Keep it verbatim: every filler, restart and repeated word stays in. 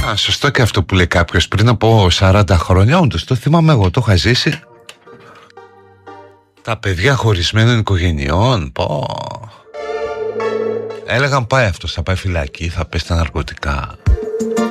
Α, σωστό και αυτό που λέει κάποιος πριν από σαράντα χρόνια. Όντως το θυμάμαι εγώ, το είχα ζήσει. Τα παιδιά χωρισμένων οικογενειών. Πω. Έλεγαν πάει αυτός, θα πάει φυλακή, θα πέσει τα ναρκωτικά.